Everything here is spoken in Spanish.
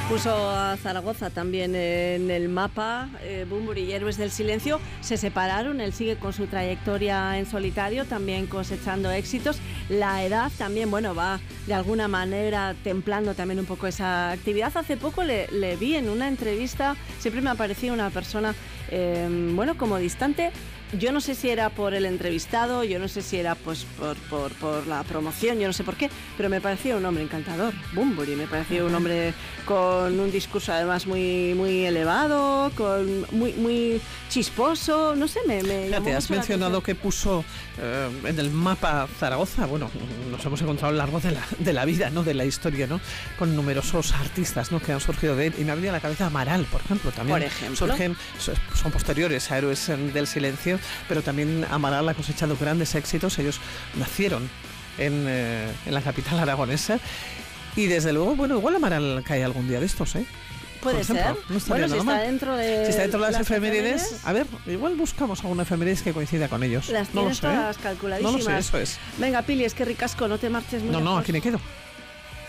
Puso a Zaragoza también en el mapa. Bunbury y Héroes del Silencio se separaron. Él sigue con su trayectoria en solitario, también cosechando éxitos. La edad también, bueno, va de alguna manera templando también un poco esa actividad. Hace poco le vi en una entrevista. Siempre me ha parecido una persona, bueno, como distante. Yo no sé si era por el entrevistado, yo no sé si era pues por la promoción, yo no sé por qué, pero me parecía un hombre encantador. Bunbury me parecía un hombre con un discurso además muy elevado, con muy chisposo, no sé, me llamó te has mucho mencionado que puso en el mapa Zaragoza. Bueno, nos hemos encontrado a lo largo de la vida, ¿no? De la historia, ¿no? Con numerosos artistas, ¿no? Que han surgido de él, y me ha venido a la cabeza Amaral, por ejemplo, también. Por ejemplo. Son posteriores a Héroes del Silencio, pero también Amaral ha cosechado grandes éxitos. Ellos nacieron en la capital aragonesa, y desde luego, bueno, igual Amaral cae algún día de estos, ¿eh? Puede ser. No Bueno, si está dentro de las efemérides, a ver, igual buscamos alguna efemérides que coincida con ellos. Las tienes todas calculadísimas. No lo sé, eso es. Venga, Pili, es que ricasco, no te marches muy lejos. No, aquí me quedo.